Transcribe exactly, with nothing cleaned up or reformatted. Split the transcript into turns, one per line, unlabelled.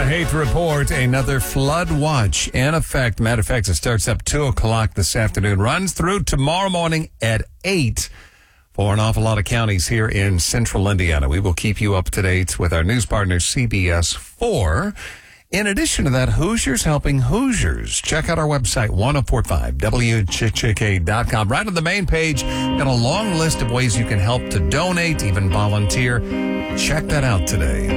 hate to report another flood watch in effect. Matter of fact, it starts up two o'clock this afternoon, runs through tomorrow morning at eight for an awful lot of counties here in central Indiana. We will keep you up to date with our news partner, C B S four. In addition to that, Hoosiers helping Hoosiers. Check out our website, ten forty-five W J J K dot com. Right on the main page, got a long list of ways you can help to donate, even volunteer. Check that out today.